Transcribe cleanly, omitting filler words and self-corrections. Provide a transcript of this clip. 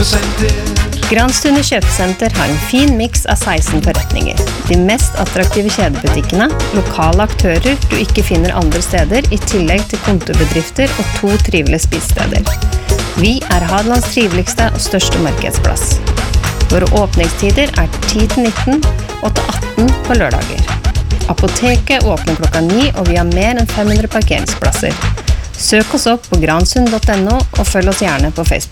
kjøpesenter. Granstunde kjøpesenter har en fin mix av 16 forretninger. De mest attraktive kjedebutikkene, lokale aktører du ikke finner andre steder, i tillegg til kontorbedrifter og 2 trivelige spisesteder. Vi er Hadelands triveligste og største markedsplass. Våre åpningstider er 10-19 og til 18 på lørdager. Apoteket åpner klokka 9, og vi har mer enn 500 parkeringsplasser. Søk oss opp på gransund.no og følg oss gjerne på Facebook.